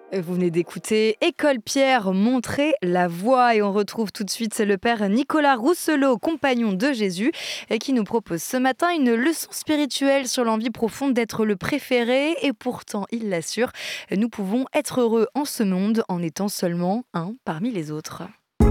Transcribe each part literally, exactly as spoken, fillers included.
Vous venez d'écouter École Pierre, montrer la voie. Et on retrouve tout de suite le père Nicolas Rousselot, compagnon de Jésus, et qui nous propose ce matin une leçon spirituelle sur l'envie profonde d'être le préféré. Et pourtant, il l'assure, nous pouvons être heureux en ce monde en étant seulement un parmi les autres.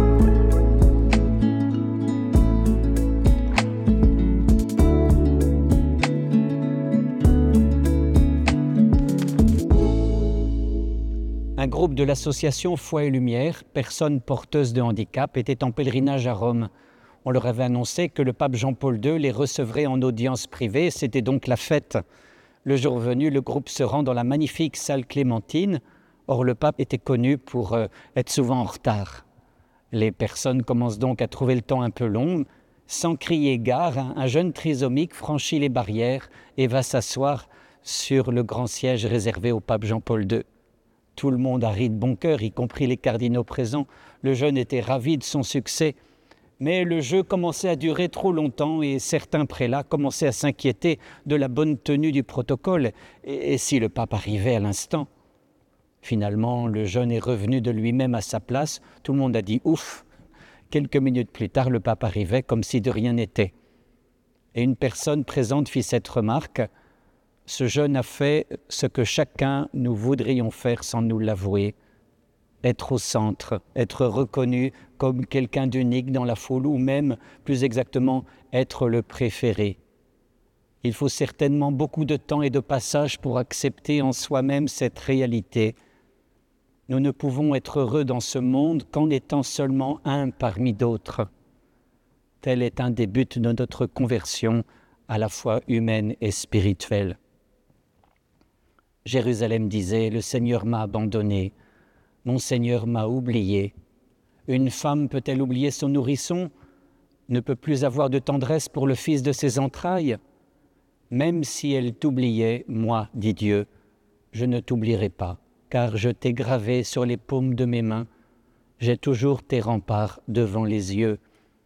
Un groupe de l'association Foi et Lumière, personnes porteuses de handicap, était en pèlerinage à Rome. On leur avait annoncé que le pape Jean-Paul deux les recevrait en audience privée, c'était donc la fête. Le jour venu, le groupe se rend dans la magnifique salle Clémentine. Or, le pape était connu pour euh, être souvent en retard. Les personnes commencent donc à trouver le temps un peu long. Sans crier gare, un, un jeune trisomique franchit les barrières et va s'asseoir sur le grand siège réservé au pape Jean-Paul deux. Tout le monde a ri de bon cœur, y compris les cardinaux présents. Le jeune était ravi de son succès. Mais le jeu commençait à durer trop longtemps et certains prélats commençaient à s'inquiéter de la bonne tenue du protocole. Et, et si le pape arrivait à l'instant? Finalement, le jeune est revenu de lui-même à sa place. Tout le monde a dit « ouf ». Quelques minutes plus tard, le pape arrivait comme si de rien n'était. Et une personne présente fit cette remarque: ce jeune a fait ce que chacun nous voudrions faire sans nous l'avouer, être au centre, être reconnu comme quelqu'un d'unique dans la foule, ou même, plus exactement, être le préféré. Il faut certainement beaucoup de temps et de passage pour accepter en soi-même cette réalité. Nous ne pouvons être heureux dans ce monde qu'en étant seulement un parmi d'autres. Tel est un des buts de notre conversion, à la fois humaine et spirituelle. Jérusalem disait « Le Seigneur m'a abandonné, mon Seigneur m'a oublié ». Une femme peut-elle oublier son nourrisson? Ne peut plus avoir de tendresse pour le fils de ses entrailles? Même si elle t'oubliait, moi, dit Dieu, je ne t'oublierai pas, car je t'ai gravé sur les paumes de mes mains, j'ai toujours tes remparts devant les yeux.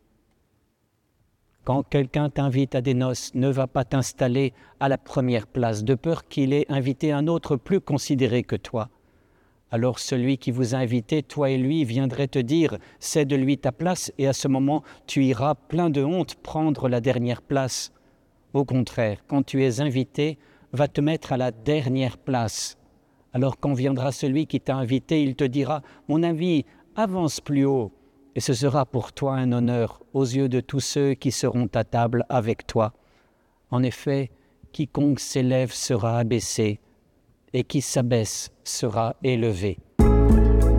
Quand quelqu'un t'invite à des noces, ne va pas t'installer à la première place, de peur qu'il ait invité un autre plus considéré que toi. Alors celui qui vous a invité, toi et lui, viendrait te dire « cède-lui ta place » et à ce moment, tu iras plein de honte prendre la dernière place. Au contraire, quand tu es invité, va te mettre à la dernière place. Alors quand viendra celui qui t'a invité, il te dira « mon ami, avance plus haut ». Et ce sera pour toi un honneur aux yeux de tous ceux qui seront à table avec toi. En effet, quiconque s'élève sera abaissé, et qui s'abaisse sera élevé.